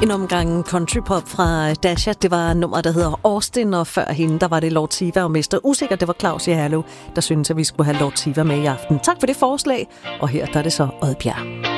En omgang countrypop fra Dasha. Det var nummeret, der hedder Austin, og før hende, der var det Lord Tiva og Mester Usikker. Det var Claus Herlev, der syntes, at vi skulle have Lord Tiva med i aften. Tak for det forslag, og her der er det så Oddbjerg.